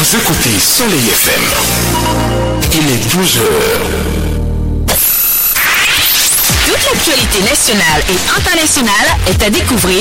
Vous écoutez Soleil FM. Il est 12 heures. Toute l'actualité nationale et internationale est à découvrir